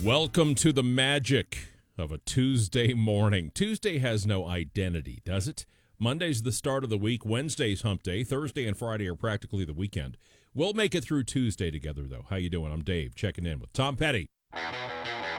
Welcome to the magic of a Tuesday morning. Tuesday has no identity, does it? Monday's the start of the week. Wednesday's hump day. Thursday and Friday are practically the weekend. We'll make it through Tuesday together, though. How you doing? I'm Dave, checking in with Tom Petty.